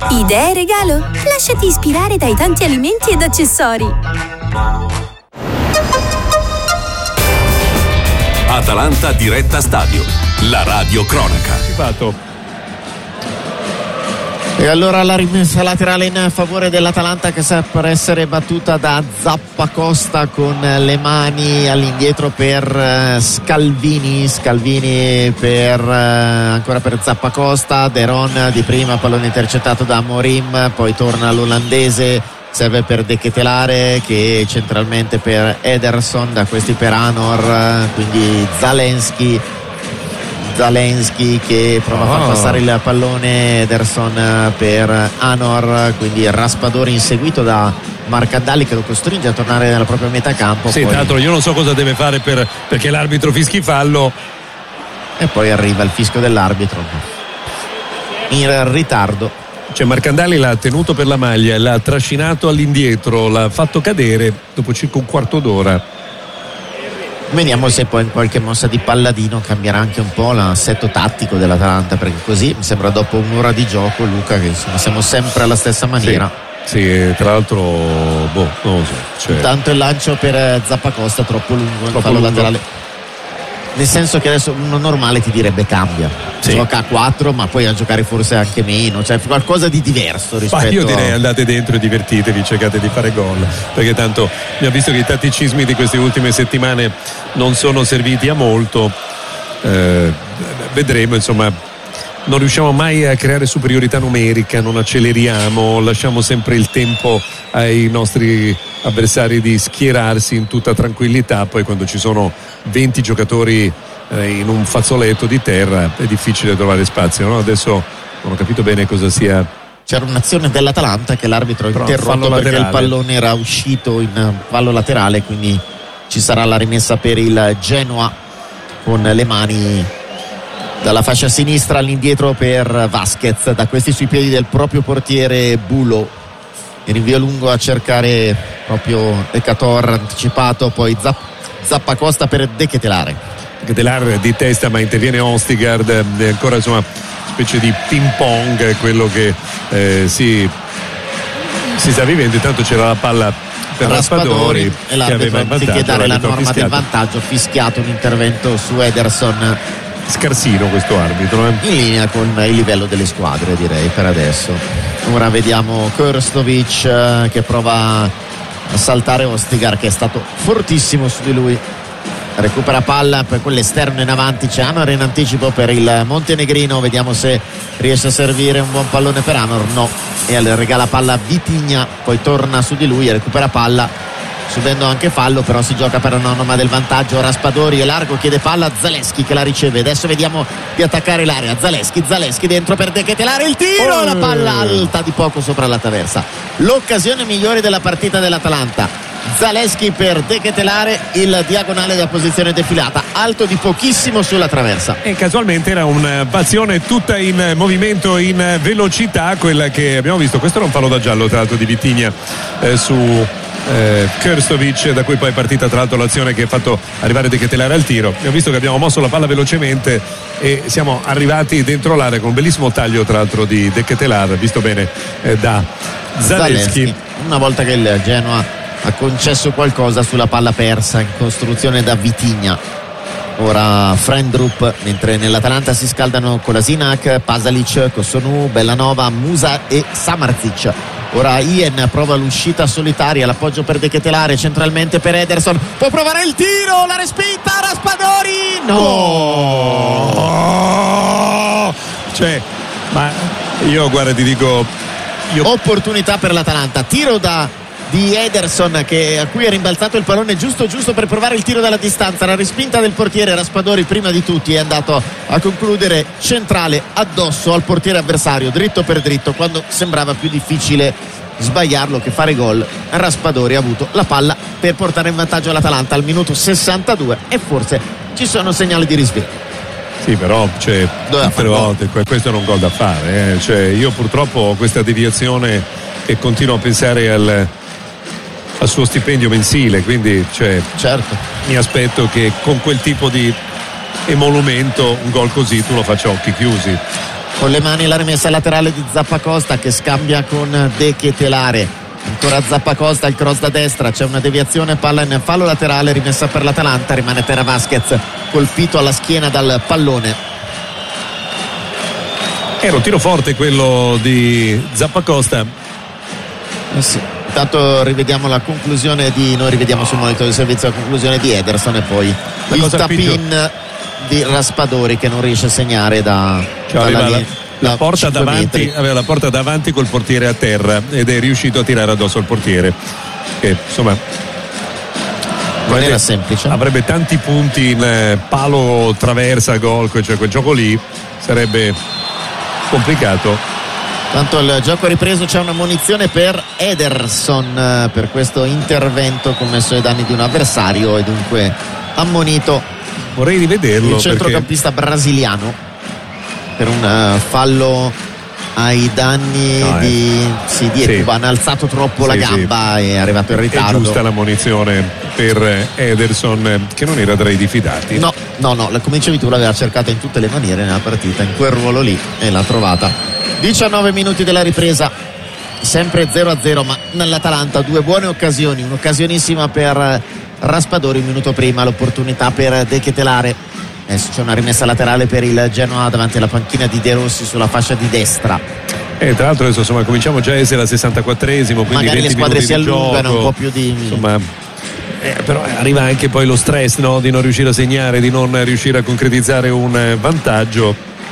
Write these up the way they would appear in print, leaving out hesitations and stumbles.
Idee regalo? Lasciati ispirare dai tanti alimenti ed accessori. Atalanta diretta stadio, la radio cronaca. E allora la rimessa laterale in favore dell'Atalanta, che sta per essere battuta da Zappacosta con le mani all'indietro per Scalvini per ancora per Zappacosta. De Ron di prima, pallone intercettato da Morim, poi torna l'olandese, serve per De Ketelare che centralmente per Ederson, da questi per Anor, quindi Zalewski che prova a far passare il pallone, Ederson per Anor, quindi Raspadori inseguito da Marcandali che lo costringe a tornare nella propria metà campo. Sì, poi... tra l'altro io non so cosa deve fare perché l'arbitro fischi fallo, e poi arriva il fischio dell'arbitro in ritardo. cioè Marcandali l'ha tenuto per la maglia, l'ha trascinato all'indietro, l'ha fatto cadere dopo circa un quarto d'ora. Vediamo se poi in qualche mossa di palladino cambierà anche un po' l'assetto tattico dell'Atalanta, perché così mi sembra dopo un'ora di gioco, Luca, che insomma siamo sempre alla stessa maniera. Sì, tra l'altro non lo so. Intanto il lancio per Zappacosta troppo lungo, il fallo laterale. Nel senso che adesso uno normale ti direbbe cambia, gioca a 4 ma poi a giocare forse anche meno, cioè qualcosa di diverso rispetto. Ma io direi andate dentro e divertitevi, cercate di fare gol, perché tanto abbiamo visto che i tatticismi di queste ultime settimane non sono serviti a molto. Vedremo, insomma, non riusciamo mai a creare superiorità numerica, non acceleriamo, lasciamo sempre il tempo ai nostri avversari di schierarsi in tutta tranquillità. Poi quando ci sono 20 giocatori in un fazzoletto di terra è difficile trovare spazio, no? Adesso non ho capito bene cosa sia. C'era un'azione dell'Atalanta che l'arbitro ha interrotto perché il pallone era uscito in fallo laterale, quindi ci sarà la rimessa per il Genoa con le mani dalla fascia sinistra all'indietro per Vasquez, da questi sui piedi del proprio portiere Bulo. Il rinvio lungo a cercare proprio Decator anticipato, poi Zappacosta per De Ketelare. Ketelare di testa ma interviene Ostigard, ancora insomma specie di ping pong quello che si sta vivendo. Intanto c'era la palla per Raspadori e l'arbitro, anziché dare la norma del vantaggio, fischiato un intervento su Ederson. Scarsino questo arbitro, in linea con il livello delle squadre, direi, per adesso. Ora vediamo Krstovic che prova a saltare Ostigar, che è stato fortissimo su di lui, recupera palla per quell'esterno in avanti, c'è Anor in anticipo per il montenegrino, vediamo se riesce a servire un buon pallone per Anor, no, e regala palla a Vitigna, poi torna su di lui e recupera palla subendo anche fallo, però si gioca per una norma del vantaggio. Raspadori è largo, chiede palla, Zalewski che la riceve, adesso vediamo di attaccare l'area. Zalewski dentro per De Ketelare, il tiro, la palla alta di poco sopra la traversa, l'occasione migliore della partita dell'Atalanta. Zalewski per De Ketelare, il diagonale da posizione defilata, alto di pochissimo sulla traversa, e casualmente era un'azione tutta in movimento, in velocità, quella che abbiamo visto. Questo era un fallo da giallo tra l'altro di Vitigna su Krstovic, da cui poi è partita tra l'altro l'azione che ha fatto arrivare De Ketelare al tiro. Abbiamo visto che abbiamo mosso la palla velocemente e siamo arrivati dentro l'area con un bellissimo taglio tra l'altro di De Ketelare, visto bene da Zalewski. Una volta che il Genoa ha concesso qualcosa sulla palla persa in costruzione da Vitigna. Ora Frendrup, mentre nell'Atalanta si scaldano Kolasinac, Pasalic, Kossonu, Bellanova, Musa e Samardzic. Ora Ien prova l'uscita solitaria, l'appoggio per De Ketelare, centralmente per Ederson, può provare il tiro, la respinta, Raspadori, no! Cioè, ma io guarda ti dico, opportunità per l'Atalanta, tiro di Ederson a cui è rimbalzato il pallone giusto per provare il tiro dalla distanza, la respinta del portiere. Raspadori prima di tutti è andato a concludere centrale addosso al portiere avversario, dritto per dritto, quando sembrava più difficile sbagliarlo che fare gol. Raspadori ha avuto la palla per portare in vantaggio l'Atalanta al minuto 62 e forse ci sono segnali di risveglio. Sì, però tutte le volte questo è un gol da fare, io purtroppo ho questa deviazione e continuo a pensare al suo stipendio mensile, quindi certo, mi aspetto che con quel tipo di emolumento un gol così tu lo faccia a occhi chiusi. Con le mani la rimessa laterale di Zappacosta che scambia con De Ketelare. Ancora Zappacosta, il cross da destra, c'è una deviazione, palla in fallo laterale, rimessa per l'Atalanta, rimane Tera Vasquez colpito alla schiena dal pallone. Era un tiro forte quello di Zappacosta. Sì. Intanto rivediamo la conclusione noi rivediamo sul monitor di servizio la conclusione di Ederson e poi il tap-in di Raspadori che non riesce a segnare la porta davanti, aveva la porta davanti col portiere a terra ed è riuscito a tirare addosso al portiere, che insomma non era semplice, avrebbe tanti punti in palo traversa gol, cioè quel gioco lì sarebbe complicato. Tanto il gioco è ripreso, c'è una munizione per Ederson per questo intervento commesso ai danni di un avversario e dunque ammonito. Vorrei rivederlo il centrocampista brasiliano per un fallo ai danni di Ecuba. Hanno alzato troppo la gamba e è arrivato in ritardo. È giusta la munizione per Ederson che non era tra i diffidati. No, come dicevi tu l'aveva cercata in tutte le maniere nella partita, in quel ruolo lì, e l'ha trovata. 19 minuti della ripresa, sempre 0-0, ma nell'Atalanta due buone occasioni, un'occasionissima per Raspadori un minuto prima, l'opportunità per De Ketelare. Adesso c'è una rimessa laterale per il Genoa davanti alla panchina di De Rossi sulla fascia di destra. Tra l'altro adesso insomma cominciamo già a essere al 64esimo, quindi magari le squadre si allungano un po' più di insomma, però arriva anche poi lo stress, no? Di non riuscire a segnare, di non riuscire a concretizzare un vantaggio.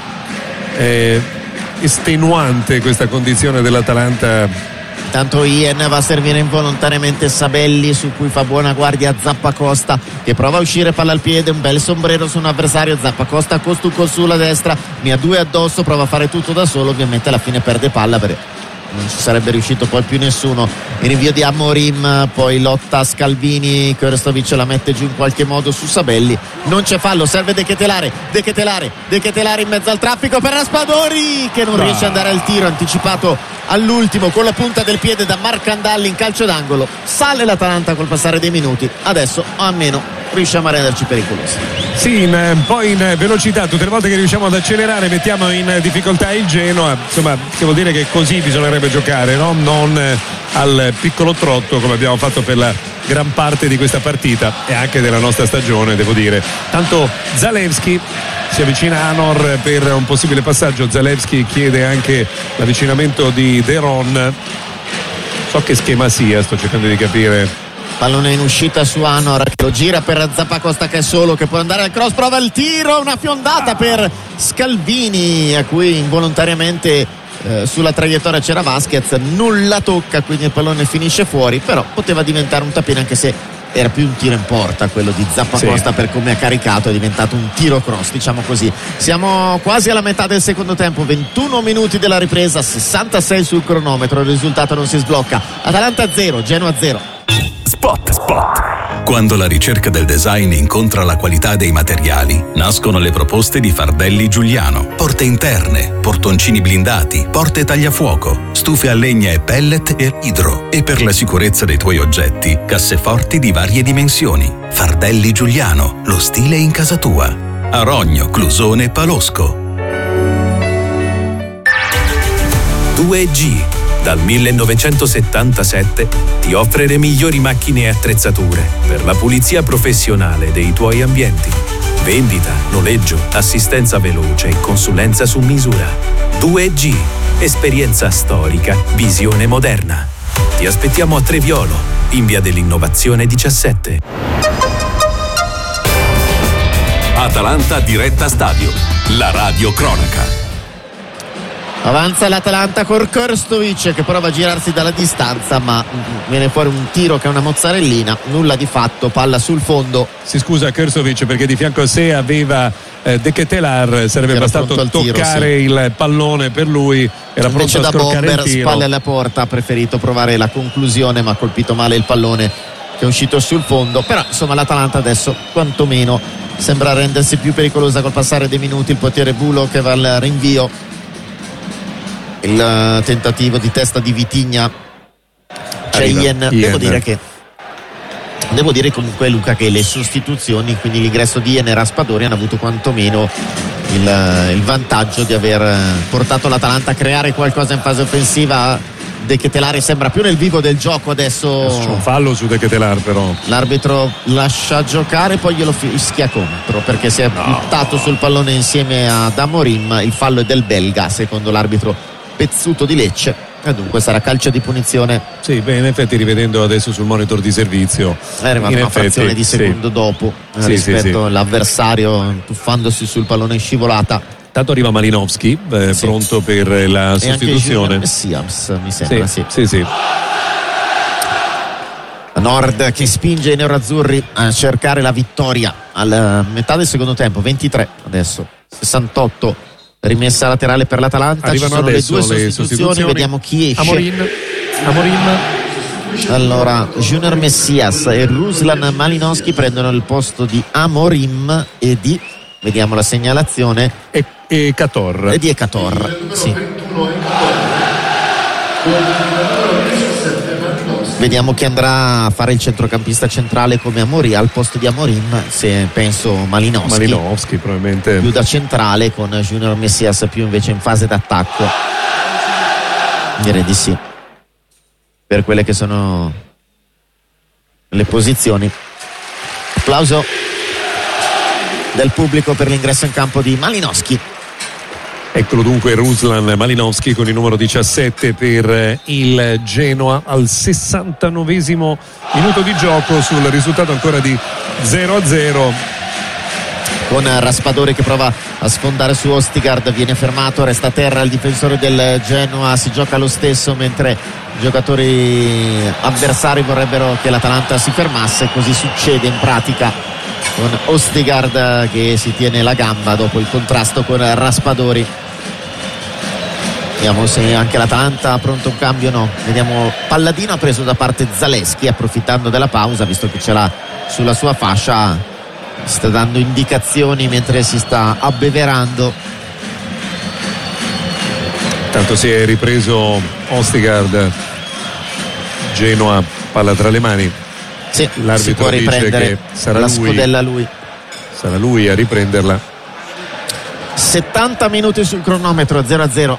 Estenuante questa condizione dell'Atalanta. Intanto Ien va a servire involontariamente Sabelli, su cui fa buona guardia Zappacosta che prova a uscire, palla al piede, un bel sombrero su un avversario. Zappacosta costuco sulla destra, ne ha due addosso, prova a fare tutto da solo, ovviamente alla fine perde palla perché non ci sarebbe riuscito poi più nessuno. Il rinvio di Amorim, poi lotta Scalvini, Krstovic la mette giù in qualche modo su Sabelli, non c'è fallo, serve De Ketelare in mezzo al traffico per Raspadori che non riesce ad andare al tiro, anticipato all'ultimo con la punta del piede da Marcandalli in calcio d'angolo. Sale l'Atalanta col passare dei minuti, adesso almeno riusciamo a renderci pericolosi. Sì, poi in velocità, tutte le volte che riusciamo ad accelerare mettiamo in difficoltà il Genoa, insomma, che vuol dire che così bisognerebbe giocare, no? Non al piccolo trotto come abbiamo fatto per la gran parte di questa partita e anche della nostra stagione, devo dire. Tanto Zalewski si avvicina a Anor per un possibile passaggio. Zalewski chiede anche l'avvicinamento di De Ron. So che schema sia, sto cercando di capire. Pallone in uscita su Anor che lo gira per Zappacosta che è solo, che può andare al cross, prova il tiro, una fiondata per Scalvini a cui involontariamente sulla traiettoria c'era Vasquez, non la tocca, quindi il pallone finisce fuori, però poteva diventare un tap-in anche se era più un tiro in porta quello di Zappacosta, per come ha caricato è diventato un tiro cross, diciamo così. Siamo quasi alla metà del secondo tempo, 21 minuti della ripresa, 66 sul cronometro, il risultato non si sblocca. Atalanta 0, Genoa 0. Spot. Quando la ricerca del design incontra la qualità dei materiali, nascono le proposte di Fardelli Giuliano. Porte interne, portoncini blindati, porte tagliafuoco, stufe a legna e pellet e idro. E per la sicurezza dei tuoi oggetti, casseforti di varie dimensioni. Fardelli Giuliano, lo stile in casa tua. A Rogno, Clusone, Palosco. 2G. Dal 1977 ti offre le migliori macchine e attrezzature per la pulizia professionale dei tuoi ambienti. Vendita, noleggio, assistenza veloce e consulenza su misura. 2G. Esperienza storica, visione moderna. Ti aspettiamo a Treviolo, in via dell'Innovazione 17. Atalanta diretta stadio. La radio cronaca. Avanza l'Atalanta con Krstovic che prova a girarsi dalla distanza, ma viene fuori un tiro che è una mozzarellina, nulla di fatto, palla sul fondo. Si scusa Krstovic perché di fianco a sé aveva De Ketelar, sarebbe bastato toccare il pallone per lui, era pronto a scroccare il tiro. Spalle alla porta, ha preferito provare la conclusione ma ha colpito male il pallone che è uscito sul fondo. Però insomma l'Atalanta adesso quantomeno sembra rendersi più pericolosa col passare dei minuti. Il portiere Bulo che va al rinvio, il tentativo di testa di Vitigna, c'è Ien. Devo dire comunque Luca che le sostituzioni, quindi l'ingresso di Ien e Raspadori, hanno avuto quantomeno il vantaggio di aver portato l'Atalanta a creare qualcosa in fase offensiva. De Ketelaere sembra più nel vivo del gioco adesso. C'è un fallo su De Ketelaere, però l'arbitro lascia giocare, poi glielo fischia contro perché si è buttato sul pallone insieme ad Amorim. Il fallo è del belga secondo l'arbitro Pezzuto di Lecce e dunque sarà calcio di punizione. Sì, beh, in effetti rivedendo adesso sul monitor di servizio è arrivata una frazione di secondo dopo rispetto all'avversario tuffandosi sul pallone in scivolata. Tanto arriva Malinowski pronto per la sostituzione. Messias mi sembra, sì. Nord che spinge i nerazzurri a cercare la vittoria alla metà del secondo tempo. 23 adesso, 68 rimessa laterale per l'Atalanta. Arrivano ci sono adesso le due sostituzioni, vediamo chi esce. Amorim. Allora Junior Messias e Ruslan Malinowski prendono il posto di Amorim e di, vediamo la segnalazione, e Cator. E di Ekator, sì. Vediamo chi andrà a fare il centrocampista centrale come Amorim al posto di Amorim, se penso Malinowski probabilmente più da centrale, con Junior Messias più invece in fase d'attacco. Direi di sì, per quelle che sono le posizioni. Applauso del pubblico per l'ingresso in campo di Malinowski. Eccolo dunque Ruslan Malinowski con il numero 17 per il Genoa al 69esimo minuto di gioco, sul risultato ancora di 0-0. Con Raspadori che prova a sfondare su Ostigard, viene fermato, resta a terra il difensore del Genoa, si gioca lo stesso mentre i giocatori avversari vorrebbero che l'Atalanta si fermasse. Così succede in pratica, con Ostigard che si tiene la gamba dopo il contrasto con Raspadori. Vediamo se anche l'Atalanta ha pronto un cambio. No, vediamo Palladino ha preso da parte Zaleschi approfittando della pausa, visto che ce l'ha sulla sua fascia, sta dando indicazioni mentre si sta abbeverando. Tanto si è ripreso Ostigard, Genoa palla tra le mani. Sì, l'arbitro si può riprendere che sarà la lui, scudella lui. Sarà lui a riprenderla. 70 minuti sul cronometro, 0-0.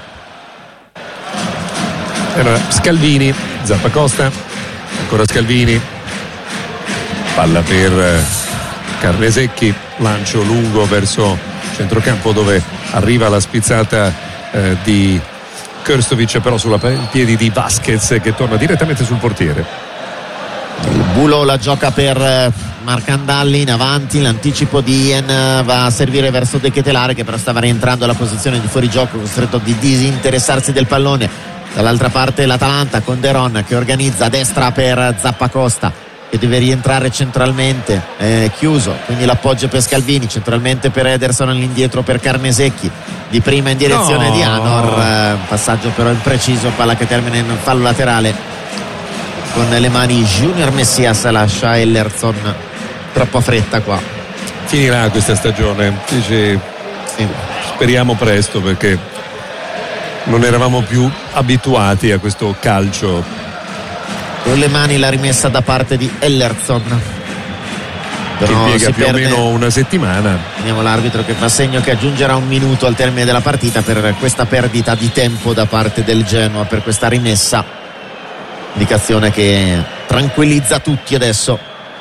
Allora, Scalvini, Zappacosta, ancora Scalvini, palla per Carnesecchi, lancio lungo verso centrocampo dove arriva la spizzata di Krstovic, però sulla piedi di Vasquez che torna direttamente sul portiere. Il Bulo la gioca per Marcandalli in avanti, l'anticipo di Ian va a servire verso De Ketelaere che però stava rientrando alla posizione di fuorigioco, costretto a disinteressarsi del pallone. Dall'altra parte l'Atalanta con Deron che organizza a destra per Zappacosta che deve rientrare centralmente, chiuso, quindi l'appoggio per Scalvini, centralmente per Ederson, all'indietro per Carnesecchi, di prima in direzione di Anor, passaggio però impreciso, palla che termina in fallo laterale. Con le mani Junior Messias lascia Ellerson, troppa fretta qua. Finirà questa stagione, dice, sì. Speriamo presto, perché non eravamo più abituati a questo calcio. Con le mani la rimessa da parte di Ellerson, che impiega più o meno una settimana. Vediamo l'arbitro che fa segno che aggiungerà un minuto al termine della partita per questa perdita di tempo da parte del Genoa, per questa rimessa, indicazione che tranquillizza tutti adesso.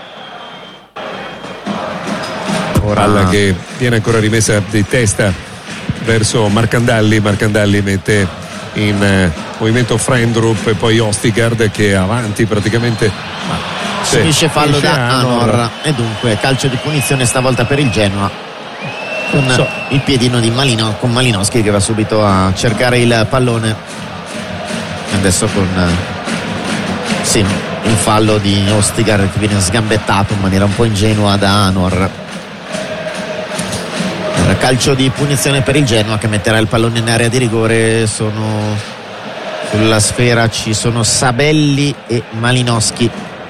Palla che viene ancora rimessa di testa verso Marcandalli mette in movimento Frendrup e poi Ostigard che è avanti praticamente, finisce fallo da Anor e dunque calcio di punizione stavolta per il Genoa, con il piedino di con Malinowski che va subito a cercare il pallone. Adesso con il fallo di Ostigard che viene sgambettato in maniera un po' ingenua da Anor. Calcio di punizione per il Genoa che metterà il pallone in area di rigore. Sulla sfera ci sono Sabelli e Malinowski,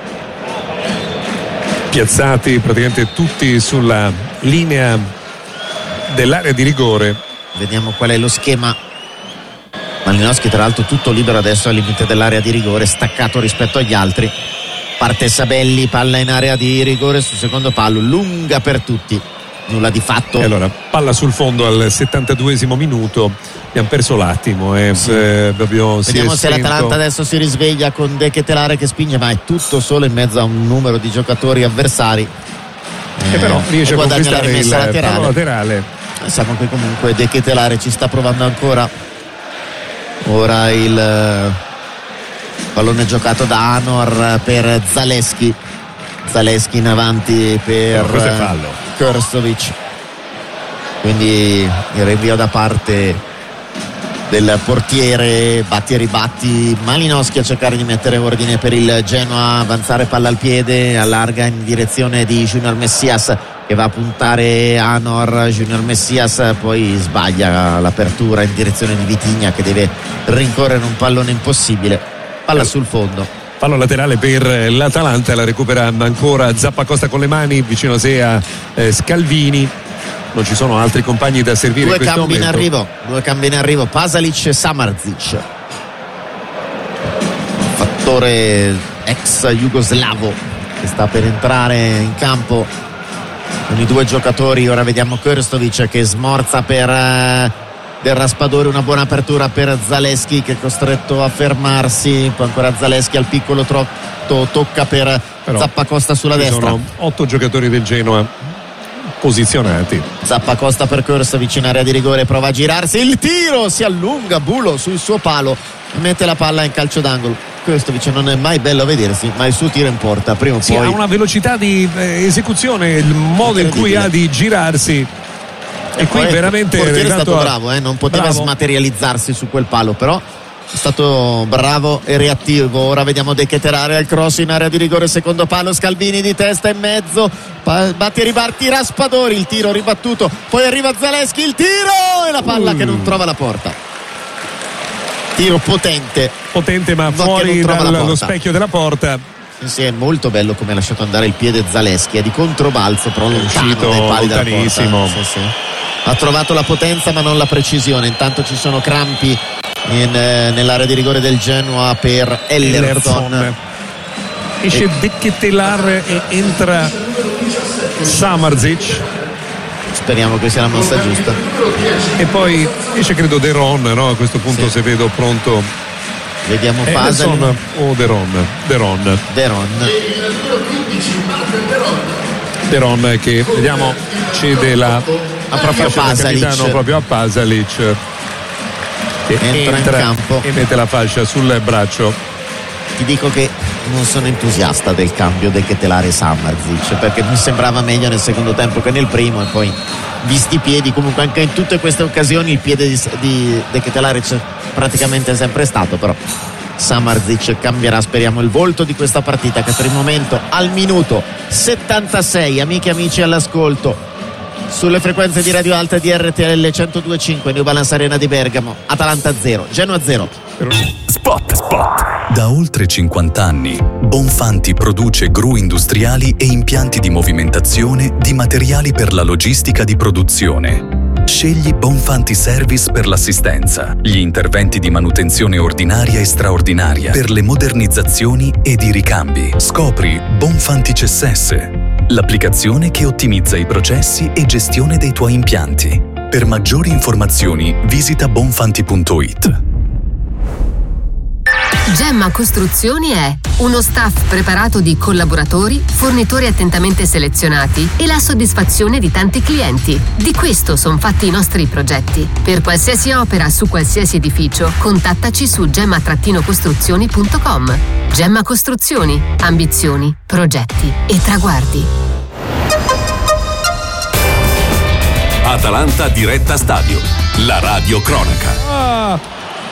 piazzati praticamente tutti sulla linea dell'area di rigore. Vediamo qual è lo schema. Malinowski tra l'altro tutto libero adesso al limite dell'area di rigore, staccato rispetto agli altri. Parte Sabelli, palla in area di rigore sul secondo palo, lunga per tutti. nulla di fatto. E allora palla sul fondo al 72esimo minuto, abbiamo perso l'attimo Sì. Vediamo se l'Atalanta adesso si risveglia con De Ketelaere che spinge, ma è tutto solo in mezzo a un numero di giocatori avversari, e però riesce a guadagna la conquistare rimessa il pallone laterale. Sappiamo che comunque De Ketelaere ci sta provando ancora. Ora il pallone giocato da Anor per Zalewski in avanti per Questo è fallo. Krstovic, quindi il rinvio da parte del portiere. Batti e ribatti Malinowski a cercare di mettere ordine per il Genoa, avanzare palla al piede, allarga in direzione di Junior Messias che va a puntare Anor. Junior Messias poi sbaglia l'apertura in direzione di Vitinha che deve rincorrere un pallone impossibile. Palla sul fondo, Fallo laterale per l'Atalanta, la recupera ancora Zappacosta con le mani, vicino a sé a Scalvini. Non ci sono altri compagni da servire in questo momento. Due cambi in arrivo, Pasalic e Samardžić, fattore ex jugoslavo che sta per entrare in campo con i due giocatori. Ora vediamo Krstovic che smorza per Del Raspadori, una buona apertura per Zalewski che è costretto a fermarsi, poi ancora Zalewski al piccolo trotto, tocca per Zappacosta sulla destra. Sono 8 giocatori del Genoa posizionati. Zappacosta per Krstovic in area di rigore, prova a girarsi, il tiro si allunga, Bulo sul suo palo, mette la palla in calcio d'angolo. Krstovic non è mai bello a vedersi, ma il suo tiro in porta prima o poi ha una velocità di esecuzione, il modo in cui ha di girarsi. E qui veramente il portiere è stato bravo, non poteva smaterializzarsi su quel palo, però è stato bravo e reattivo. Ora vediamo De Ketelaere al cross in area di rigore, secondo palo, Scalvini di testa in mezzo, batti e riparti Raspadori, il tiro ribattuto, poi arriva Zalewski, il tiro e la palla che non trova la porta. Tiro potente ma fuori dallo specchio della porta. Sì, è molto bello come ha lasciato andare il piede Zalewski, è di controbalzo però lontano dai pali della porta. Sì. Ha trovato la potenza ma non la precisione. Intanto ci sono crampi nell'area di rigore del Genoa per Ellerson. Esce De Ketelaere e entra Samardžić. Speriamo che sia la mossa giusta. E poi esce credo De Ron, no? A questo punto se vedo pronto. Vediamo Pasalic o De Ron. De Ron che vediamo cede la proprio capitano proprio a Pasalic, che entra in campo e mette la fascia sul braccio. Ti dico che non sono entusiasta del cambio del Ketelaere Samardžić, perché mi sembrava meglio nel secondo tempo che nel primo, e poi visti i piedi comunque anche in tutte queste occasioni il piede di De Ketelaere c'è praticamente sempre stato, però Samardžić cambierà, speriamo, il volto di questa partita che per il momento al minuto 76, amiche e amici all'ascolto sulle frequenze di Radio Alta di RTL 102.5 New Balance Arena di Bergamo, Atalanta 0, Genoa 0. Spot. Da oltre 50 anni Bonfanti produce gru industriali e impianti di movimentazione di materiali per la logistica di produzione. Scegli Bonfanti Service per l'assistenza, gli interventi di manutenzione ordinaria e straordinaria, per le modernizzazioni ed i ricambi. Scopri Bonfanti CSS, l'applicazione che ottimizza i processi e gestione dei tuoi impianti. Per maggiori informazioni visita bonfanti.it. Gemma Costruzioni è uno staff preparato di collaboratori, fornitori attentamente selezionati e la soddisfazione di tanti clienti. Di questo sono fatti i nostri progetti. Per qualsiasi opera su qualsiasi edificio, contattaci su gemma-costruzioni.com. Gemma Costruzioni, ambizioni, progetti e traguardi. Atalanta diretta stadio, la radio cronaca.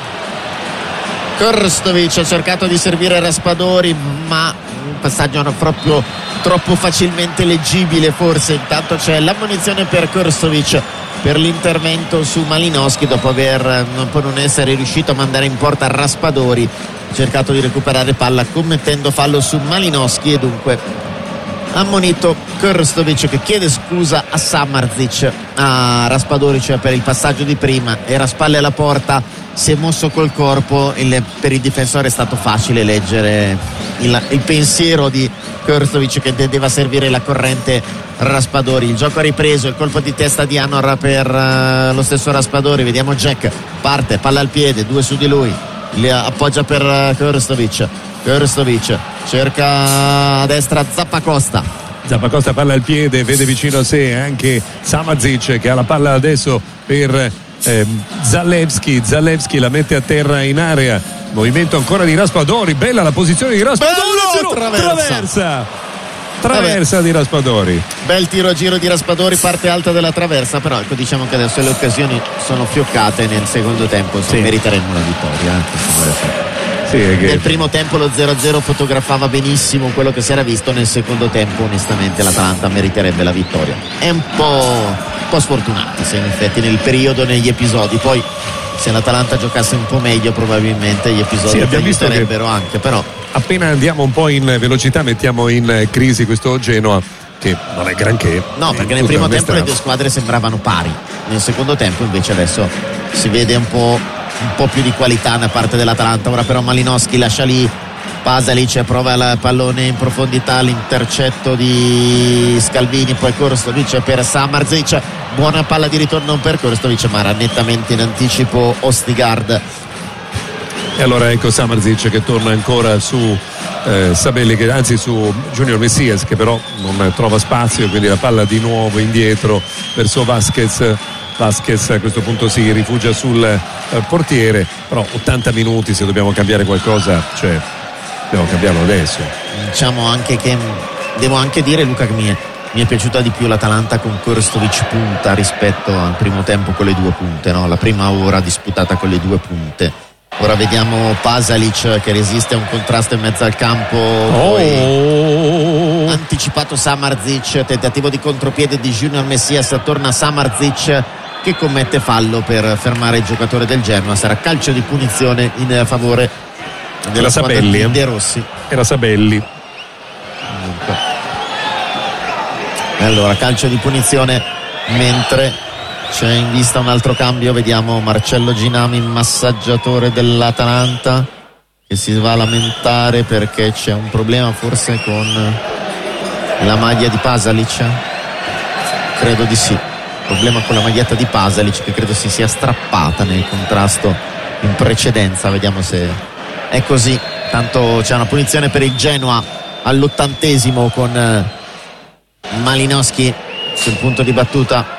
Krstovic ha cercato di servire Raspadori, ma un passaggio proprio troppo facilmente leggibile forse. Intanto c'è l'ammonizione per Krstovic per l'intervento su Malinowski dopo non essere riuscito a mandare in porta Raspadori. Ha cercato di recuperare palla commettendo fallo su Malinowski e dunque ammonito Krstovic, che chiede scusa a Samardžić, a Raspadori, cioè per il passaggio di prima. Era spalle alla porta, si è mosso col corpo, per il difensore è stato facile leggere il pensiero di Krstovic che intendeva servire la corrente Raspadori. Il gioco ha ripreso, il colpo di testa di Anor per lo stesso Raspadori. Vediamo Jack, parte, palla al piede, 2 su di lui, li appoggia per Krstovic cerca a destra Zappacosta, palla al piede, vede vicino a sé anche Samardžić che ha la palla adesso per Zalewski la mette a terra in area, movimento ancora di Raspadori, bella la posizione di Raspadori, traversa di Raspadori, bel tiro a giro di Raspadori, parte alta della traversa, però ecco, diciamo che adesso le occasioni sono fioccate nel secondo tempo, meriteremmo una vittoria. Nel primo tempo lo 0-0 fotografava benissimo quello che si era visto, nel secondo tempo onestamente l'Atalanta meriterebbe la vittoria. È un po' sfortunata in effetti nel periodo, negli episodi, poi se l'Atalanta giocasse un po' meglio probabilmente gli episodi aiuterebbero anche, però appena andiamo un po' in velocità mettiamo in crisi questo Genoa che non è granché. No, perché nel primo tempo le due squadre sembravano pari, nel secondo tempo invece adesso si vede un po' più di qualità da parte dell'Atalanta. Ora però Malinowski lascia lì Pasalic, prova il pallone in profondità, l'intercetto di Scalvini, poi Krstovic per Samardžić, buona palla di ritorno per Krstovic ma era nettamente in anticipo Ostigard. E allora ecco Samardžić che torna ancora su Sabelli, anzi su Junior Messias che però non trova spazio, quindi la palla di nuovo indietro verso Vasquez a questo punto si rifugia sul portiere, però 80 minuti, se dobbiamo cambiare qualcosa cioè dobbiamo cambiarlo adesso. Diciamo anche che devo anche dire, Luca, che mi è piaciuta di più l'Atalanta con Krstovic punta rispetto al primo tempo con le 2 punte, no? La prima ora disputata con le 2 punte. Ora vediamo Pasalic che resiste a un contrasto in mezzo al campo, poi anticipato Samardžić, tentativo di contropiede di Junior Messias, torna Samardžić che commette fallo per fermare il giocatore del Genoa. Sarà calcio di punizione in favore della squadra di De Rossi. Era Sabelli. Allora calcio di punizione, mentre c'è in vista un altro cambio. Vediamo Marcello Ginami, massaggiatore dell'Atalanta, che si va a lamentare perché c'è un problema forse con la maglia di Pasalic. Credo di sì, problema con la maglietta di Pasalic che credo si sia strappata nel contrasto in precedenza. Vediamo se è così. Tanto c'è una punizione per il Genoa all'80° con Malinowski sul punto di battuta.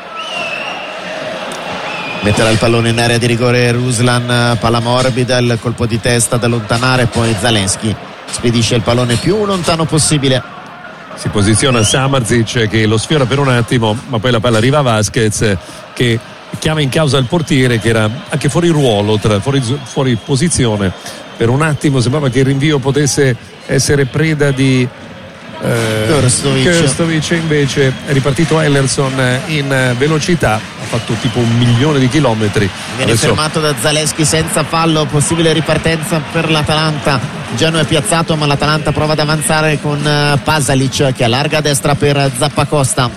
Metterà il pallone in area di rigore Ruslan, palla morbida, il colpo di testa da allontanare, poi Zalewski spedisce il pallone più lontano possibile. Si posiziona Samardžić che lo sfiora per un attimo, ma poi la palla arriva a Vasquez che chiama in causa il portiere che era anche fuori ruolo, fuori posizione. Per un attimo sembrava che il rinvio potesse essere preda di Krstovic, invece è ripartito Ellerson in velocità, ha fatto tipo 1 milione di chilometri. Viene fermato da Zalewski senza fallo, possibile ripartenza per l'Atalanta. Genoa è piazzato ma l'Atalanta prova ad avanzare con Pasalic che allarga a destra per Zappacosta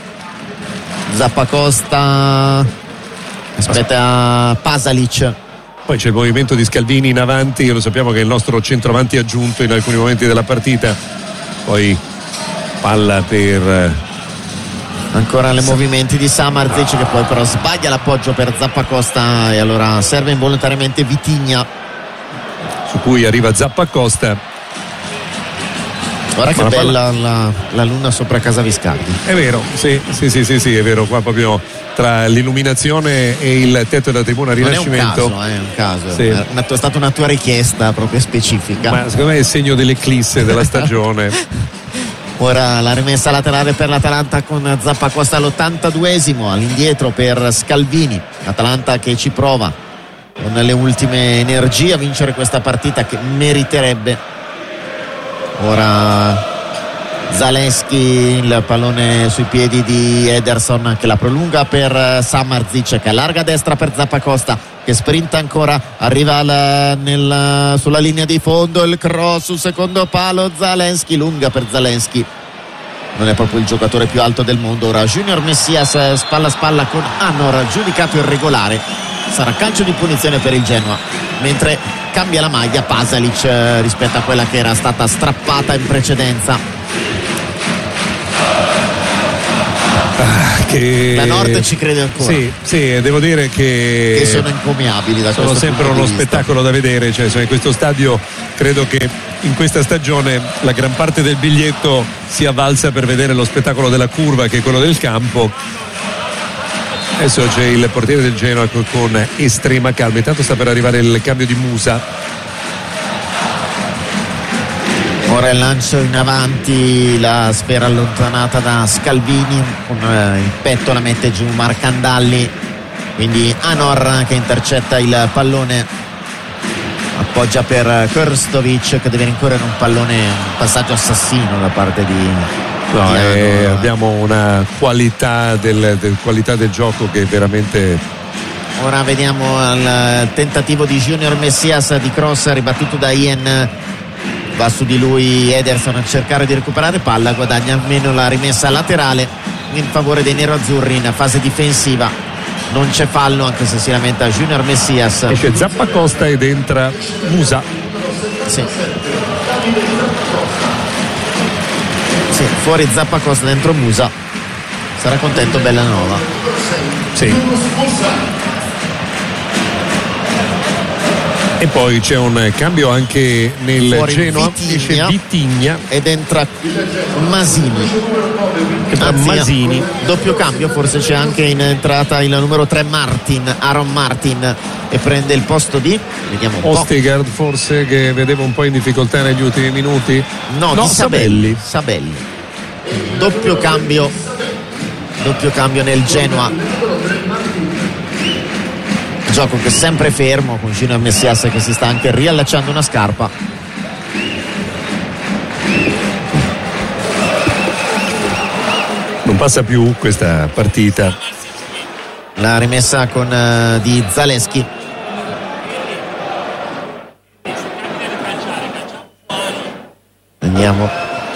aspetta Pasalic. Poi c'è il movimento di Scalvini in avanti, lo sappiamo che è il nostro centravanti aggiunto in alcuni momenti della partita. Poi palla per ancora le movimenti di Samardžić che poi però sbaglia l'appoggio per Zappacosta e allora serve involontariamente Vitinha, su cui arriva Zappacosta. Guarda che bella la luna sopra casa Viscardi. È vero, sì, è vero, qua proprio tra l'illuminazione e il tetto della tribuna Rinascimento. Non è un caso, sì. È stata una tua richiesta proprio specifica. Ma secondo me è il segno dell'eclisse della stagione. Ora la rimessa laterale per l'Atalanta con Zappacosta all'82° all'indietro per Scalvini. L'Atalanta che ci prova con le ultime energie a vincere questa partita che meriterebbe. Ora Zalewski, il pallone sui piedi di Ederson che la prolunga per Samardžić che allarga a destra per Zappacosta che sprinta ancora, arriva sulla linea di fondo, il cross sul secondo palo, Zalewski, lunga per Zalewski, non è proprio il giocatore più alto del mondo. Ora Junior Messias spalla a spalla con Anor, giudicato irregolare sarà calcio di punizione per il Genoa, mentre cambia la maglia Pasalic rispetto a quella che era stata strappata in precedenza. La Nord ci crede ancora. Sì, devo dire che sono incommiabili da sono questo sempre punto uno di vista. spettacolo da vedere, cioè in questo stadio credo che in questa stagione la gran parte del biglietto sia valsa per vedere lo spettacolo della curva, che è quello del campo. Adesso c'è il portiere del Genoa con estrema calma, intanto sta per arrivare il cambio di Musa. Ora il lancio in avanti, la sfera allontanata da Scalvini, con il petto la mette giù Marcandalli, quindi Anor che intercetta il pallone, appoggia per Krstovic che deve rincorrere un pallone, un passaggio assassino da parte di Anor. Abbiamo una qualità del gioco che veramente... Ora vediamo il tentativo di Junior Messias di cross ribattuto da Ian. Va su di lui Ederson a cercare di recuperare palla, guadagna almeno la rimessa laterale in favore dei neroazzurri in fase difensiva. Non c'è fallo, anche se si lamenta Junior Messias. Esce Zappacosta ed entra Musa. Sì, fuori Zappacosta, dentro Musa. Sarà contento Bellanova. Sì. E poi c'è un cambio anche nel Fuori Genoa, esce Vitigna ed entra Masini. Masini. Doppio cambio, forse c'è anche in entrata il numero 3 Aaron Martin, e prende il posto di, vediamo un po'. Ostigard forse, che vedevo un po' in difficoltà negli ultimi minuti. No, di Sabelli. Doppio cambio nel Genoa. Gioco che è sempre fermo, con Junior Messias che si sta anche riallacciando una scarpa. Non passa più questa partita. La rimessa di Zaleschi. Andiamo.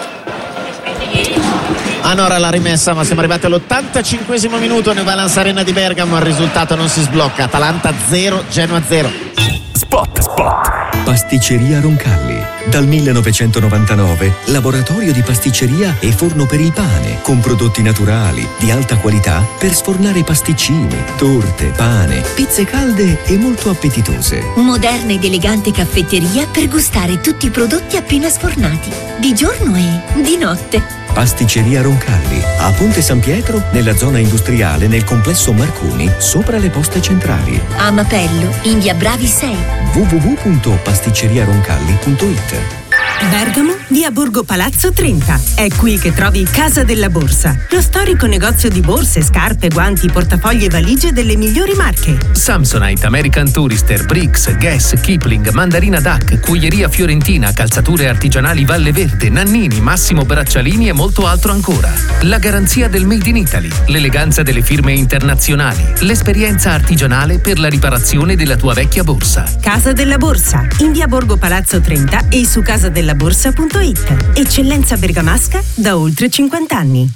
Anora la rimessa, ma siamo arrivati all'85esimo minuto nel Valens Arena di Bergamo. Il risultato non si sblocca. Atalanta 0, Genoa 0. Spot. Pasticceria Roncalli. Dal 1999, laboratorio di pasticceria e forno per il pane, con prodotti naturali, di alta qualità, per sfornare pasticcini, torte, pane, pizze calde e molto appetitose. Moderna ed elegante caffetteria per gustare tutti i prodotti appena sfornati, di giorno e di notte. Pasticceria Roncalli, a Ponte San Pietro, nella zona industriale, nel complesso Marconi, sopra le poste centrali. A Mapello, in via Bravi 6. www.pasticceriaroncalli.it. Bergamo, via Borgo Palazzo 30. È qui che trovi Casa della Borsa, lo storico negozio di borse, scarpe, guanti, portafogli e valigie delle migliori marche. Samsonite, American Tourister, Brix, Guess, Kipling, Mandarina Duck, Cuoieria Fiorentina, calzature artigianali Valle Verde, Nannini, Massimo Braccialini e molto altro ancora. La garanzia del Made in Italy, l'eleganza delle firme internazionali, l'esperienza artigianale per la riparazione della tua vecchia borsa. Casa della Borsa, in via Borgo Palazzo 30 e su casadellaborsa.it. Eccellenza bergamasca da oltre 50 anni.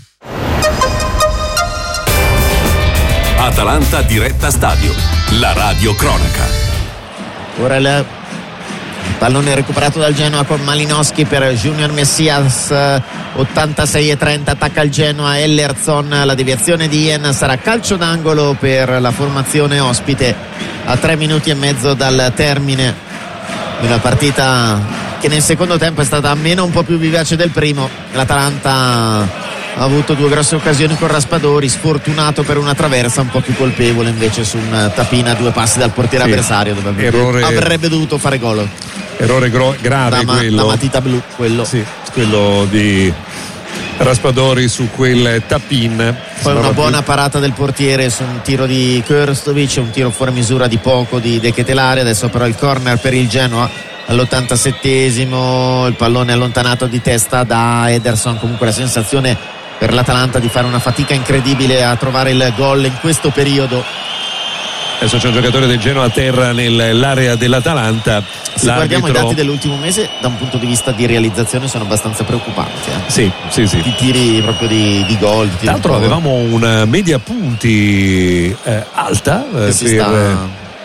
Atalanta diretta stadio, la radio cronaca. Ora il pallone recuperato dal Genoa con Malinowski per Junior Messias. 86-30, attacca il Genoa. Ellerson, la deviazione di Ian, sarà calcio d'angolo per la formazione ospite a 3 minuti e mezzo dal termine di una partita che nel secondo tempo è stata almeno un po' più vivace del primo. L'Atalanta ha avuto 2 grosse occasioni con Raspadori, sfortunato per una traversa, un po' più colpevole invece su un tapina a 2 passi dal portiere avversario, dove avrebbe dovuto fare gol. Errore grave quello. La matita blu, quello. Sì, quello di Raspadori su quel tapin. Poi una buona parata del portiere su un tiro di Krstovic, un tiro fuori misura di poco di De Ketelare. Adesso però il corner per il Genoa all'87esimo, il pallone allontanato di testa da Ederson. Comunque la sensazione per l'Atalanta di fare una fatica incredibile a trovare il gol in questo periodo. Adesso c'è un giocatore del Genoa a terra nell'area dell'Atalanta. Se guardiamo i dati dell'ultimo mese, da un punto di vista di realizzazione sono abbastanza preoccupanti. Sì. Di tiri proprio di gol. Tra l'altro avevamo una media punti alta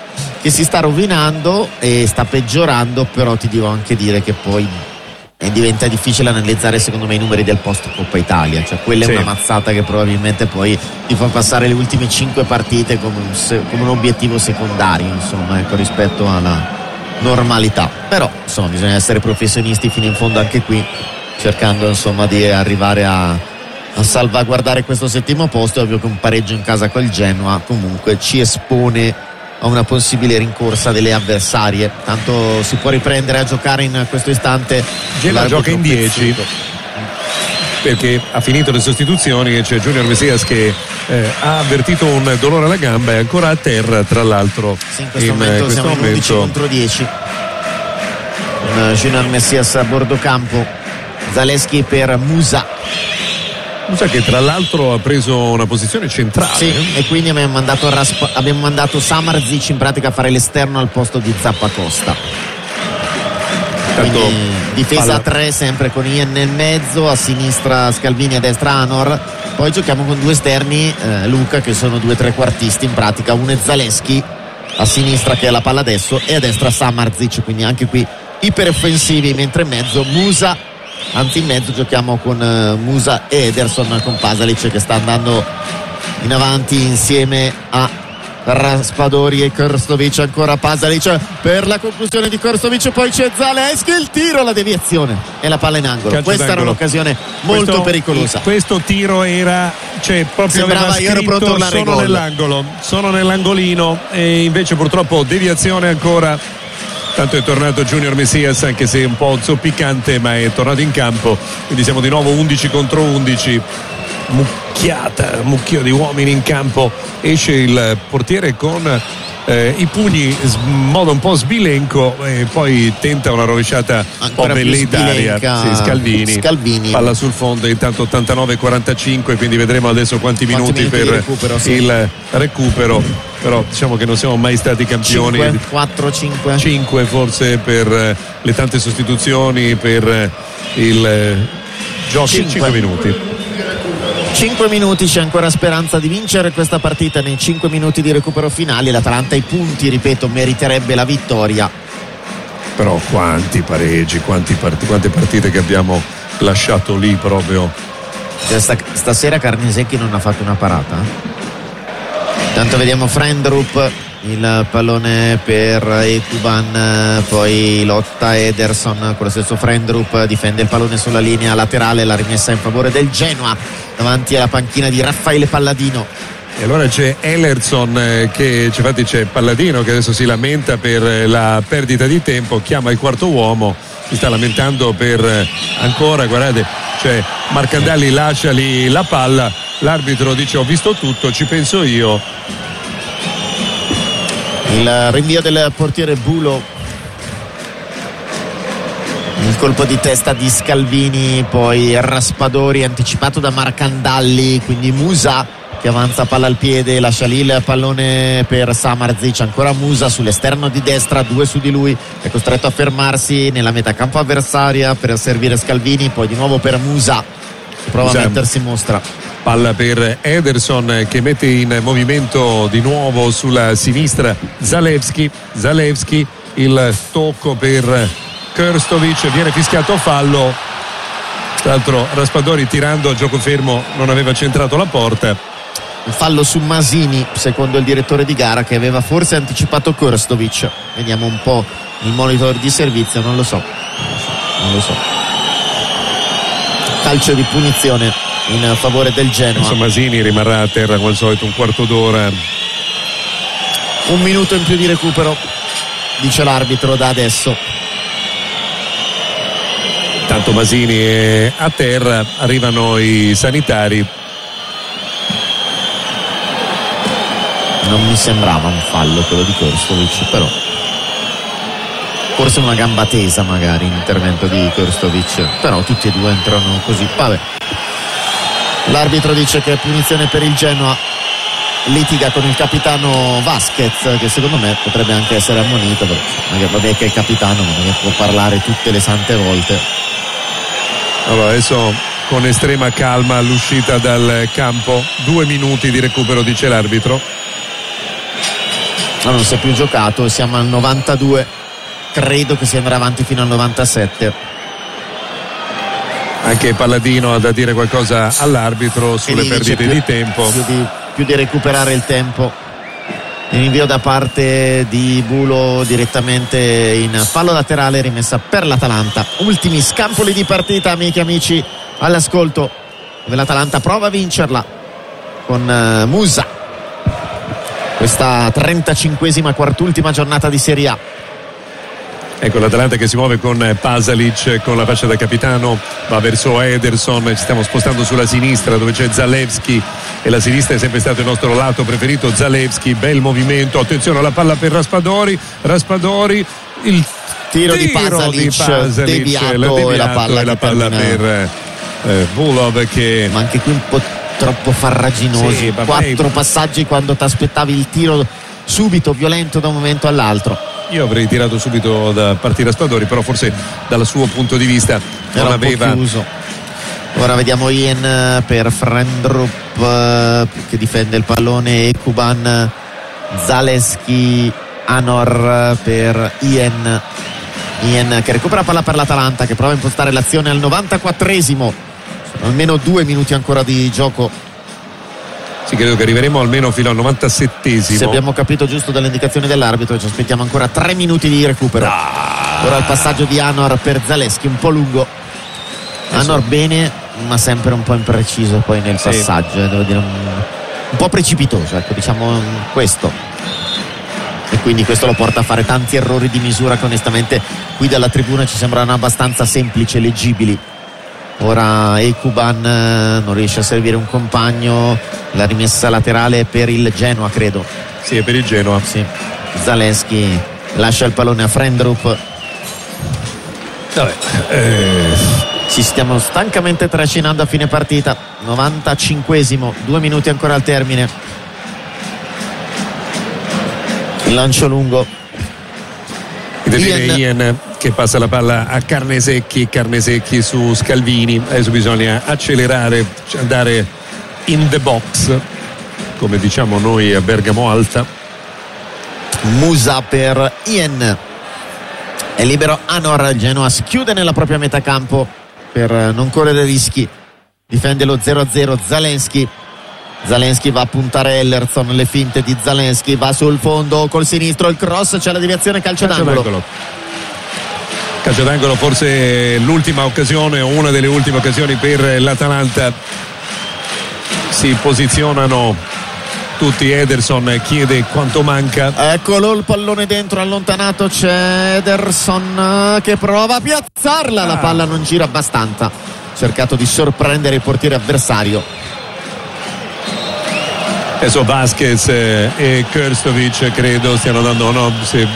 che si sta rovinando e sta peggiorando, però ti devo anche dire che poi diventa difficile analizzare secondo me i numeri del post Coppa Italia, cioè quella è una mazzata che probabilmente poi ti fa passare le ultime 5 partite come un obiettivo secondario, insomma, ecco, rispetto alla normalità. Però insomma bisogna essere professionisti fino in fondo anche qui, cercando insomma di arrivare a salvaguardare questo settimo posto. È ovvio che un pareggio in casa col Genoa comunque ci espone a una possibile rincorsa delle avversarie, tanto si può riprendere a giocare in questo istante. Genoa gioca in 10 perché ha finito le sostituzioni e c'è Junior Messias che ha avvertito un dolore alla gamba e è ancora a terra, tra l'altro. Sì, in questo momento siamo in 11 contro 10 con Junior Messias a bordo campo, Zalewski per Musa che tra l'altro ha preso una posizione centrale. Sì, e quindi abbiamo mandato Samardzic in pratica a fare l'esterno al posto di Zappacosta. Quindi difesa a 3 sempre con Ian nel mezzo, a sinistra Scalvini, a destra Anor. Poi giochiamo con 2 esterni, Luca, che sono 2 trequartisti in pratica. Uno è Zalewski a sinistra, che è la palla adesso, e a destra Samardzic, quindi anche qui iperoffensivi, mentre in mezzo Musa. Anzi, in mezzo giochiamo con Musa e Ederson, con Pasalic che sta andando in avanti insieme a Raspadori e Krstovic. Ancora Pasalic per la conclusione di Krstovic, poi c'è Zalewski, il tiro, la deviazione e la palla in angolo. Questa era un'occasione molto pericolosa. Questo tiro era, cioè, proprio sembrava io ero pronto a tornare sono nell'angolo, sono nell'angolino, e invece purtroppo deviazione ancora. Tanto è tornato Junior Messias, anche se un po' zoppicante, ma è tornato in campo, quindi siamo di nuovo 11 contro 11. Mucchio di uomini in campo. Esce il portiere con i pugni in modo un po' sbilenco e poi tenta una rovesciata un po' velleitaria. Scalvini, palla sul fondo. Intanto 89-45, quindi vedremo adesso quanti minuti per il recupero. Però diciamo che non siamo mai stati campioni. 5 forse per le tante sostituzioni, per il gioco. 5 minuti. 5 minuti, c'è ancora speranza di vincere questa partita nei 5 minuti di recupero finali. L'Atalanta ai punti, ripeto, meriterebbe la vittoria. Però quanti pareggi, quante partite che abbiamo lasciato lì proprio. Stasera Carnesecchi non ha fatto una parata. Tanto vediamo Frendrup, il pallone per Ekuban, poi lotta Ederson con lo stesso Frendrup, difende il pallone sulla linea laterale, la rimessa in favore del Genoa davanti alla panchina di Raffaele Palladino. E allora c'è Ellerson c'è Palladino che adesso si lamenta per la perdita di tempo, chiama il quarto uomo, si sta lamentando per ancora, guardate, cioè Marcandalli lascia lì la palla, l'arbitro dice ho visto tutto, ci penso io. Il rinvio del portiere Bulo, il colpo di testa di Scalvini, poi Raspadori anticipato da Marcandalli, quindi Musa che avanza palla al piede, lascia lì il pallone per Samardzic, ancora Musa sull'esterno di destra, 2 su di lui, è costretto a fermarsi nella metà campo avversaria per servire Scalvini, poi di nuovo per Musa che prova a mettersi in mostra. Palla per Ederson che mette in movimento di nuovo sulla sinistra Zalewski, il tocco per Krstovic, viene fischiato fallo. Tra l'altro Raspadori, tirando a gioco fermo, non aveva centrato la porta. Il fallo su Masini, secondo il direttore di gara, che aveva forse anticipato Krstovic. Vediamo un po' il monitor di servizio, non lo so. Calcio di punizione in favore del Genoa. Masini rimarrà a terra come al solito un quarto d'ora. 1 minuto in più di recupero, dice l'arbitro, da adesso. Tanto Masini è a terra, arrivano i sanitari. Non mi sembrava un fallo quello di Krstovic, però forse una gamba tesa magari in intervento di Krstovic, però tutti e due entrano così. Vabbè, l'arbitro dice che è punizione per il Genoa, litiga con il capitano Vasquez, che secondo me potrebbe anche essere ammonito, perché vabbè che è il capitano, non è che può parlare tutte le sante volte. Allora adesso con estrema calma l'uscita dal campo, 2 minuti di recupero, dice l'arbitro. non si è più giocato, siamo al 92, credo che si andrà avanti fino al 97. Anche Palladino ha da dire qualcosa all'arbitro sulle perdite di tempo, più di recuperare il tempo. L'invio da parte di Bulo direttamente in fallo laterale, rimessa per l'Atalanta. Ultimi scampoli di partita, amiche e amici, all'ascolto, dove l'Atalanta prova a vincerla con Musa, questa 35esima quartultima giornata di Serie A. Ecco l'Atalanta che si muove con Pasalic con la fascia da capitano, va verso Ederson, ci stiamo spostando sulla sinistra dove c'è Zalewski e la sinistra è sempre stato il nostro lato preferito. Zalewski, bel movimento, attenzione alla palla per Raspadori, il tiro di Pasalic deviato e la palla per Bulov, che ma anche qui un po' troppo farraginoso, sì, 4 passaggi quando ti aspettavi il tiro subito violento da un momento all'altro. Io avrei tirato subito da partire Raspadori, però forse dal suo punto di vista non aveva chiuso. Ora vediamo Ian per Frendrup che difende il pallone, Ekuban, Zalewski, Anor per Ian che recupera palla per l'Atalanta, che prova a impostare l'azione al 94esimo. Sono almeno 2 minuti ancora di gioco. Sì, credo che arriveremo almeno fino al 97esimo. Se abbiamo capito giusto dalle indicazioni dell'arbitro, ci aspettiamo ancora 3 minuti di recupero. Ora il passaggio di Anor per Zalewski, un po' lungo. Anor bene, ma sempre un po' impreciso poi nel passaggio, devo dire un po' precipitoso, ecco, diciamo questo. E quindi questo lo porta a fare tanti errori di misura che onestamente qui dalla tribuna ci sembrano abbastanza semplici e leggibili. Ora Ekuban non riesce a servire un compagno, la rimessa laterale per il Genoa, credo. Sì, è per il Genoa. Sì. Zalewski lascia il pallone a Frendrup. Ci stiamo stancamente trascinando a fine partita. 95esimo, 2 minuti ancora al termine. Il lancio lungo. Ian che passa la palla a Carnesecchi su Scalvini. Adesso bisogna accelerare, andare in the box, come diciamo noi a Bergamo Alta. Musa per Ian, è libero Anor. Il Genoa si chiude nella propria metà campo per non correre rischi, difende lo 0-0. Zalewski va a puntare Ellerson, le finte di Zalewski, va sul fondo col sinistro, il cross, c'è la deviazione, calcio d'angolo, forse l'ultima occasione o una delle ultime occasioni per l'Atalanta. Si posizionano tutti, Ederson chiede quanto manca, eccolo il pallone dentro, allontanato, c'è Ederson che prova a piazzarla, la palla non gira abbastanza, cercato di sorprendere il portiere avversario. Adesso Vasquez e Krstovic credo stiano dando sì.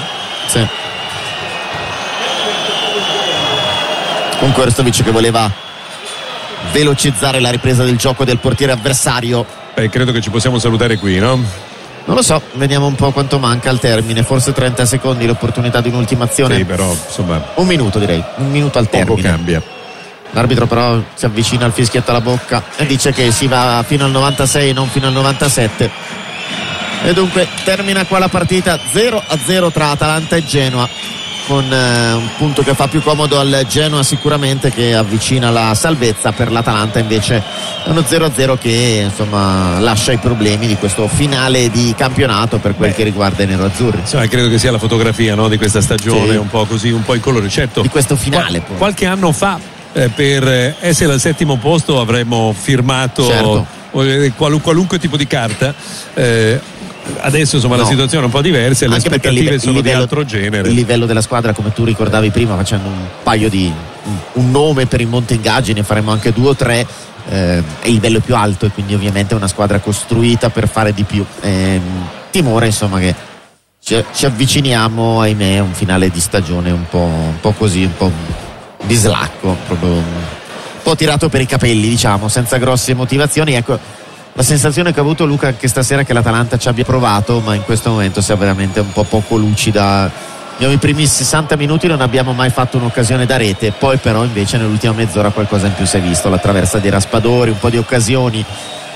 Con Krstovic che voleva velocizzare la ripresa del gioco del portiere avversario. Credo che ci possiamo salutare qui, no? Non lo so, vediamo un po' quanto manca al termine, forse 30 secondi, l'opportunità di un'ultima azione. Sì, però insomma un minuto, direi, un minuto al termine. Poco cambia. L'arbitro però si avvicina al fischietto alla bocca e dice che si va fino al 96, non fino al 97. E dunque termina qua la partita 0-0 tra Atalanta e Genoa, con un punto che fa più comodo al Genoa sicuramente, che avvicina la salvezza. Per l'Atalanta invece è uno 0-0 che insomma lascia i problemi di questo finale di campionato per quel che riguarda i nerazzurri. Credo che sia la fotografia, no, di questa stagione, un po' così, un po' in colore, certo, di questo finale. Qualche anno fa per essere al 7° posto avremmo firmato qualunque tipo di carta. Adesso insomma la situazione è un po' diversa e le aspettative sono di altro genere. Il livello della squadra, come tu ricordavi prima, facendo un paio di un nome per il Monte Ingagine, faremo anche 2 o 3, è il livello più alto e quindi ovviamente è una squadra costruita per fare di più. Timore insomma che ci avviciniamo, ahimè, a un finale di stagione un po' così, un po' di slacco, proprio un po' tirato per i capelli, diciamo, senza grosse motivazioni. Ecco, la sensazione che ha avuto Luca anche stasera è che l'Atalanta ci abbia provato, ma in questo momento sia veramente un po' poco lucida. I primi 60 minuti non abbiamo mai fatto un'occasione da rete, poi però invece nell'ultima mezz'ora qualcosa in più si è visto, la traversa di Raspadori, un po' di occasioni.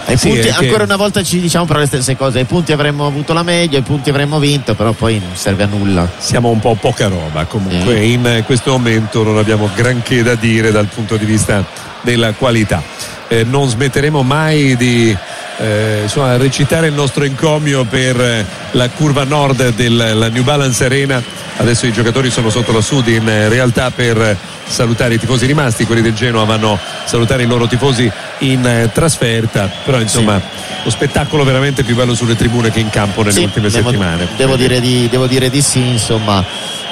Ai punti, ancora una volta ci diciamo però le stesse cose, ai punti avremmo avuto la meglio, ai punti avremmo vinto, però poi non serve a nulla. Siamo un po' poca roba comunque, in questo momento non abbiamo granché da dire dal punto di vista della qualità. Non smetteremo mai di recitare il nostro encomio per la curva nord della New Balance Arena. Adesso i giocatori sono sotto la Sud in realtà per salutare i tifosi rimasti, quelli del Genoa vanno a salutare i loro tifosi in trasferta, però insomma lo spettacolo veramente più bello sulle tribune che in campo nelle ultime settimane. Devo dire di sì, insomma,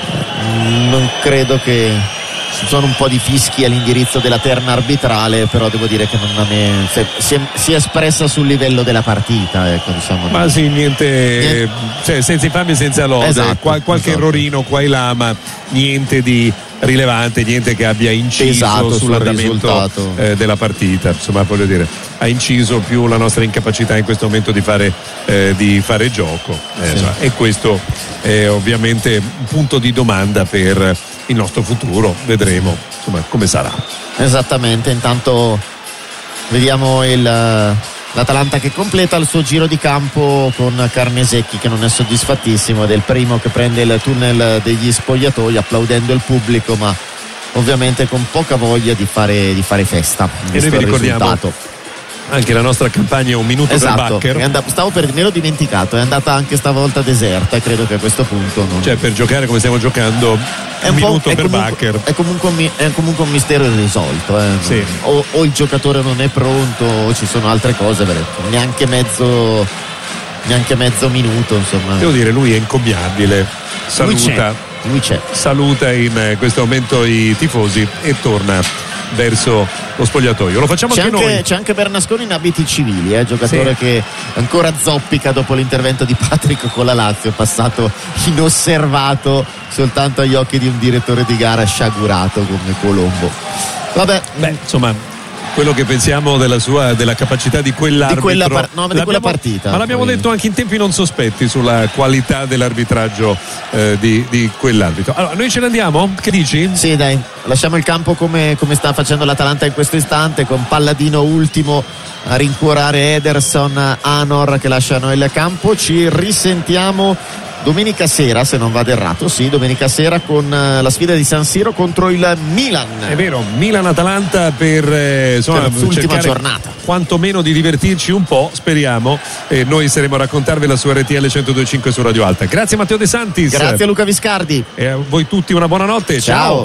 non credo che ci sono un po' di fischi all'indirizzo della terna arbitrale, però devo dire che si è espressa sul livello della partita, ecco, diciamo. Ma sì, niente. Cioè, senza infamia e senza lode, esatto, qualche errorino qua e là, ma niente di rilevante, niente che abbia inciso sull'andamento della partita. Insomma, voglio dire, ha inciso più la nostra incapacità in questo momento di fare gioco, e questo è ovviamente un punto di domanda per il nostro futuro. Vedremo insomma come sarà. Esattamente. Intanto vediamo l'Atalanta che completa il suo giro di campo con Carnesecchi che non è soddisfattissimo ed è il primo che prende il tunnel degli spogliatoi applaudendo il pubblico, ma ovviamente con poca voglia di fare festa. E noi vi ricordiamo anche la nostra campagna Un Minuto per Bakker. Me l'ho dimenticato, è andata anche stavolta deserta e credo che a questo punto cioè per giocare come stiamo giocando un minuto per Bakker è comunque un mistero irrisolto, sì. o il giocatore non è pronto o ci sono altre cose, neanche mezzo minuto, insomma. Devo dire, lui è incommiabile, lui c'è. Saluta in questo momento i tifosi e torna verso lo spogliatoio. Lo facciamo noi. C'è anche Bernasconi in abiti civili, giocatore che ancora zoppica dopo l'intervento di Patrick con la Lazio, passato inosservato soltanto agli occhi di un direttore di gara sciagurato come Colombo. Vabbè, insomma, quello che pensiamo della capacità di quell'arbitro, di quella partita, ma l'abbiamo detto anche in tempi non sospetti sulla qualità dell'arbitraggio di quell'arbitro. Allora, noi ce ne andiamo? Che dici? Sì, dai, lasciamo il campo come sta facendo l'Atalanta in questo istante, con Palladino ultimo a rincuorare Ederson, Anor che lasciano il campo. Ci risentiamo domenica sera, se non vado errato, domenica sera con la sfida di San Siro contro il Milan. È vero, Milan-Atalanta per l'ultima giornata, quantomeno di divertirci un po', speriamo, e noi saremo a raccontarvela su RTL 102.5 su Radio Alta. Grazie Matteo De Santis. Grazie a Luca Viscardi. E a voi tutti una buona notte. Ciao.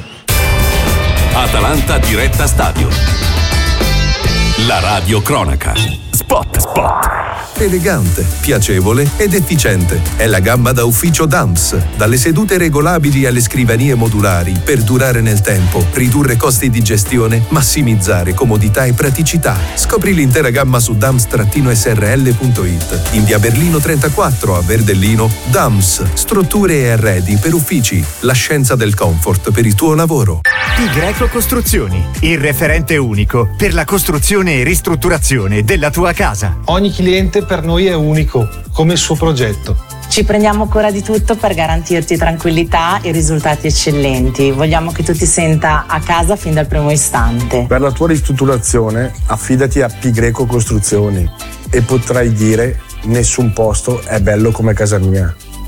Atalanta diretta stadio. La radio cronaca. Spot. Elegante, piacevole ed efficiente. È la gamma da ufficio DAMS. Dalle sedute regolabili alle scrivanie modulari per durare nel tempo, ridurre costi di gestione, massimizzare comodità e praticità. Scopri l'intera gamma su dams-srl.it. In via Berlino 34 a Verdellino. DAMS. Strutture e arredi per uffici. La scienza del comfort per il tuo lavoro. Pi Greco Costruzioni, il referente unico per la costruzione e ristrutturazione della tua casa. Ogni cliente per noi è unico, come il suo progetto. Ci prendiamo cura di tutto per garantirti tranquillità e risultati eccellenti. Vogliamo che tu ti senta a casa fin dal primo istante. Per la tua ristrutturazione affidati a Pi Greco Costruzioni e potrai dire: nessun posto è bello come casa mia.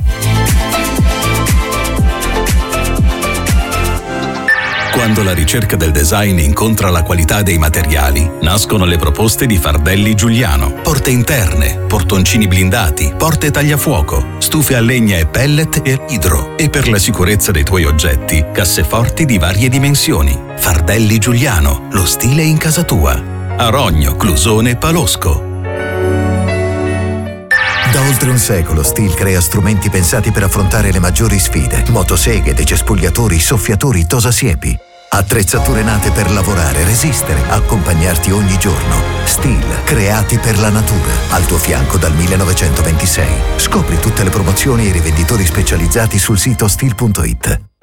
Quando la ricerca del design incontra la qualità dei materiali, nascono le proposte di Fardelli Giuliano. Porte interne, portoncini blindati, porte tagliafuoco, stufe a legna e pellet e idro. E per la sicurezza dei tuoi oggetti, casseforti di varie dimensioni. Fardelli Giuliano, lo stile in casa tua. A Rogno, Clusone, Palosco. Da oltre un secolo Stihl crea strumenti pensati per affrontare le maggiori sfide. Motoseghe, decespugliatori, soffiatori, tosasiepi. Attrezzature nate per lavorare, resistere, accompagnarti ogni giorno. Stihl, creati per la natura. Al tuo fianco dal 1926. Scopri tutte le promozioni e i rivenditori specializzati sul sito stihl.it.